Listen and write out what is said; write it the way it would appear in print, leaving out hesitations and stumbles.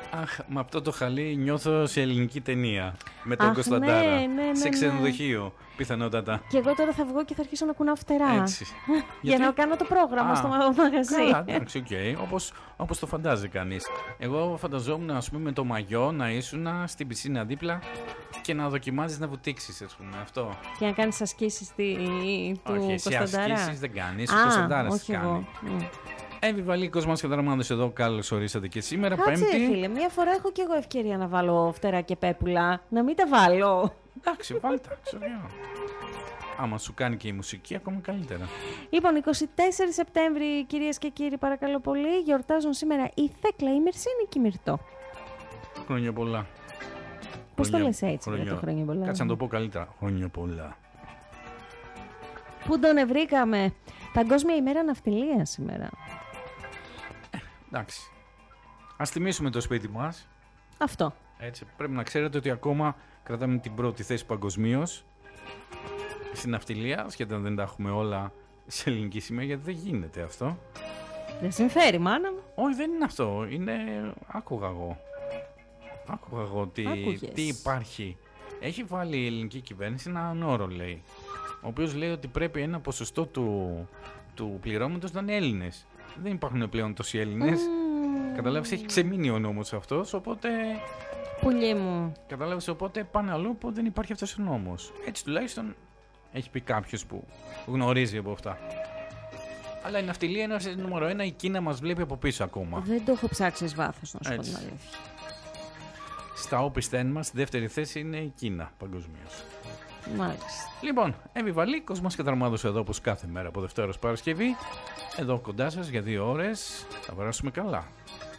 Αχ, με αυτό το χαλί νιώθω σε ελληνική ταινία. Με τον Κωνσταντάρα. Ναι, σε ξενοδοχείο, πιθανότατα. Και εγώ τώρα θα βγω και θα αρχίσω να κουνάω φτερά. Έτσι. Για να κάνω το πρόγραμμα στο μαγαζί. Καλά, εντάξει, όπως το φαντάζει κανείς. Εγώ φανταζόμουν, ας πούμε, με το μαγιό να ήσουν στην πισίνα δίπλα και να δοκιμάζεις να βουτήξεις, ας πούμε, αυτό. Και να κάνεις ασκήσεις του όχι, εσύ Κωνσταντάρα. ασκήσεις δεν κάνεις, ο Κωνσταντάρας τις κάνει. Εγώ. Εύη Κοσμάς και Δραμάδος εδώ, καλώς ορίσατε και σήμερα, Κάτσε, Πέμπτη. φίλε, μία φορά έχω και εγώ ευκαιρία να βάλω φτερά και πέπουλα. Να μην τα βάλω. Εντάξει, βάλτε, ξέρω. Άμα σου κάνει και η μουσική, ακόμα καλύτερα. Λοιπόν, 24 Σεπτέμβρη, κυρίες και κύριοι, παρακαλώ πολύ, γιορτάζουν σήμερα η Θέκλα, η Μερσίνη και η Μυρτώ. Χρόνια πολλά. Πώς το λες έτσι, το χρόνια πολλά? Κάτσε να το πω καλύτερα. Χρόνια πολλά. Πού τον ευρήκαμε? Παγκόσμια ημέρα ναυτιλίας σήμερα. Εντάξει. Ας τιμήσουμε το σπίτι μας. Αυτό. Έτσι, πρέπει να ξέρετε ότι ακόμα κρατάμε την πρώτη θέση παγκοσμίως στην ναυτιλία, σχεδόν δεν τα έχουμε όλα σε ελληνική σημαία, γιατί δεν γίνεται αυτό. Δεν συμφέρει, μάνα μου. Όχι, δεν είναι αυτό. Είναι. Άκουγα εγώ τι υπάρχει. Έχει βάλει η ελληνική κυβέρνηση έναν όρο, λέει. Ο οποίος λέει ότι πρέπει ένα ποσοστό του πληρώματος να είναι Έλληνες. Δεν υπάρχουν πλέον τόσοι Έλληνες. Καταλάβεις, έχει ξεμείνει ο νόμος αυτός, οπότε. Πουλί μου. Κατάλαβες, οπότε πάνε αλλού που δεν υπάρχει αυτός ο νόμος. Έτσι τουλάχιστον έχει πει κάποιος που γνωρίζει από αυτά. Αλλά η ναυτιλία είναι νούμερο 1, η Κίνα μας βλέπει από πίσω ακόμα. Δεν το έχω ψάξει εις βάθος, να σου πω την αλήθεια. Στα όπισθέν μας, στη δεύτερη θέση είναι η Κίνα παγκοσμίως. Μάλιστα. Λοιπόν, Εύη Κοσμάς και Δραμάδος εδώ, όπως κάθε μέρα από Δευτέρα ως Παρασκευή. Εδώ κοντά σας για 2 ώρες. Θα περάσουμε καλά.